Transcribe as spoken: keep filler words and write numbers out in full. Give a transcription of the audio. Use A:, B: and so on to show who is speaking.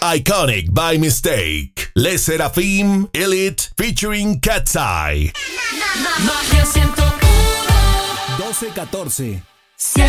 A: Iconic by Mistake. Le Seraphim Elite featuring Cat's Eye.
B: Magia ciento uno.
C: doce catorce.
B: Siempre